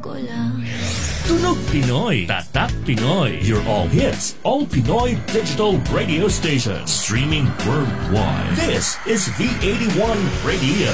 ko lang. Tunog Pinoy, Tatak Pinoy. Your all hits, all Pinoy digital radio station. Streaming worldwide. This is V81 Radio.